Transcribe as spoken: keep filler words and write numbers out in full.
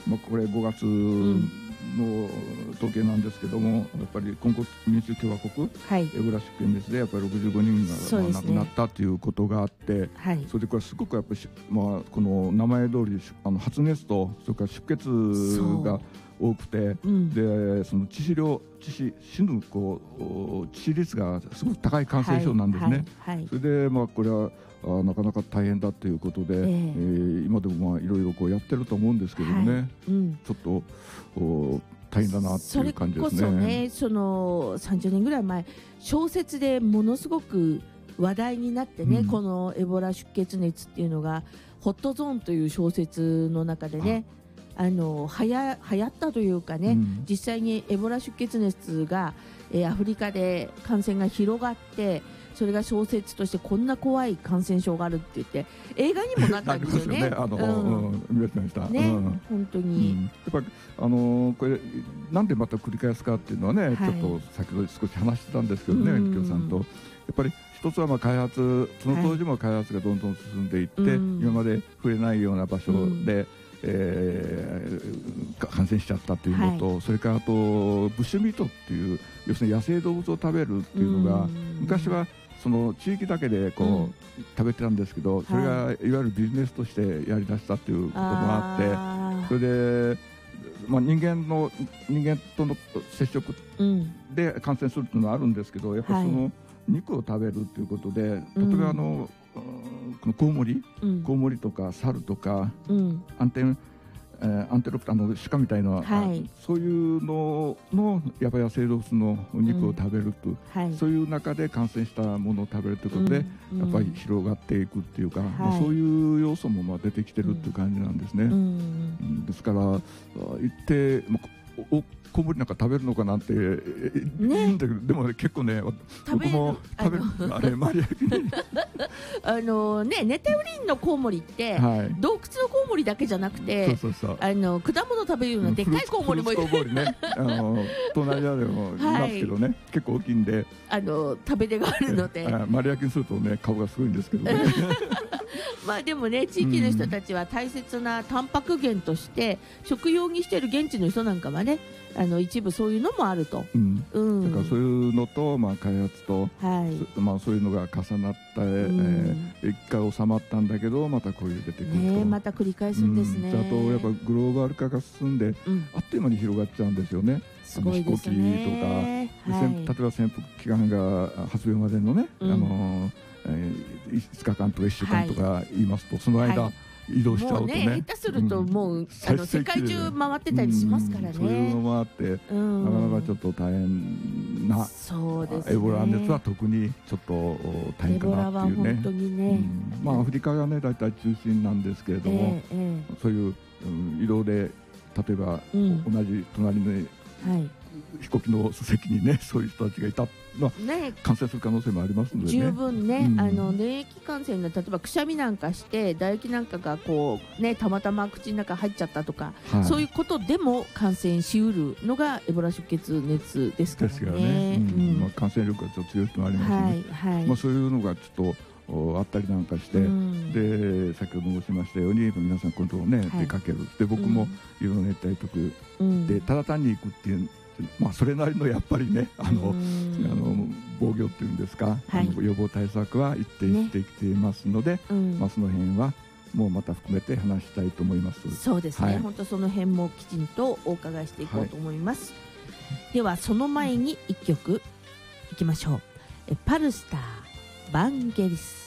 まあ、これごがつの統計なんですけども、やっぱりコンゴ民主共和国、はい、エボラ出血熱でやっぱりろくじゅうごにんが、まあ、亡くなったということがあって、はい、それでこれすごくやっぱり、まあ、この名前通りあの発熱とそれから出血が多くて、うん、でその致死量致死死ぬこう致死率がすごく高い感染症なんですね。はいはいはい、それでまあこれはあなかなか大変だということで、えーえー、今でもまあいろいろこうやってると思うんですけどね、はいうん、ちょっと大変だなっていう感じですね。 それこそね、そのさんじゅうねんぐらい前小説でものすごく話題になってね、うん、このエボラ出血熱っていうのがホットゾーンという小説の中でねあのはや流行ったというかね、うん、実際にエボラ出血熱が、えー、アフリカで感染が広がってそれが小説としてこんな怖い感染症があるって言って映画にもなったんですよね。 あの、うん、見ましたね、うん、本当に、うん、 やっぱりあのー、これなんでまた繰り返すかっていうのはね、はい、ちょっと先ほど少し話してたんですけどね、右京さんとやっぱり一つはまあ開発その当時も開発がどんどん進んでいって、はい、今まで触れないような場所で、うんえー、感染しちゃったというのと、はい、それからあとブッシュミートっていう要するに野生動物を食べるっていうのが昔はその地域だけでこう、うん、食べてたんですけどそれがいわゆるビジネスとしてやりだしたということもあってあそれで、まあ、人間の人間との接触で感染するというのはあるんですけどやっぱりその肉を食べるということで、はい、例えばあの、うん、このコウモリ、うん、コウモリとか猿とか、うん、アンテンえー、アンテロプターの鹿みたいな、はい、そういうののやっぱり野生動物のお肉を食べると、うんはい、そういう中で感染したものを食べるということで、うん、やっぱり広がっていくっていうか、はいまあ、そういう要素もまあ出てきてるっていう感じなんですね。うんうん、ですから行っておコウモリなんか食べるのかなんて、ね、でも、ね、結構ね僕も食べるあれマリアキあのねネテウリンのコウモリって、はい、洞窟のコウモリだけじゃなくてそうそうそうあの果物食べるようなでっかいコウモリもいる、 フルーツコウモリねあの隣でもいますけどね、はい、結構大きいんであの食べ手があるのでマリアキにするとね顔がすごいんですけどねまあでもね地域の人たちは大切なタンパク源として食用にしている現地の人なんかはねあの一部そういうのもあると、うんうん、 だからそういうのと、まあ、開発と、はいまあ、そういうのが重なって、うんえー、一回収まったんだけどまたこういう出てくると、 ね、また繰り返すんですね、 うん、あとやっぱグローバル化が進んで、うん、あっという間に広がっちゃうんですよね。 すごいですね。 飛行機とか、はい、例えば潜伏期間が発病までのね、うん、あのえー、いつかかんとかいっしゅうかんとか言いますと、はい、その間、はい移動しちゃうとね、 もうね下手するともう、うん、あの世界中回ってたりしますからね、うん、そういうのもあって、うん、なかなかちょっと大変な、 そうですね、 エボラ熱は特にちょっと大変かなっていうね、 本当にね、 うん、まあアフリカがね大体中心なんですけれども、えーえー、そういう、うん、移動で例えば、うん、同じ隣の、はい飛行機の席にねそういう人たちがいた、まあね、感染する可能性もありますので、ね、 十分ね、うん、あの粘液感染の例えばくしゃみなんかして唾液なんかがこう、ね、たまたま口の中入っちゃったとか、はい、そういうことでも感染しうるのがエボラ出血熱ですからね。ですからね、うんうんまあ、感染力がちょっと強いのがありますので、はいはいまあ、そういうのがちょっとあったりなんかして、うん、で先ほど申しましたように皆さん今度ね、はい、出かけるで僕もいろいろ熱帯特でただ単に行くっていうまあ、それなりのやっぱりねあのあの防御っていうんですか、はい、予防対策は一定してきていますので、ねうんまあ、その辺はもうまた含めて話したいと思います。 そうですね、はい、本当その辺もきちんとお伺いしていこうと思います、はい、ではその前にいっきょくいきましょう。パルスターバンゲリス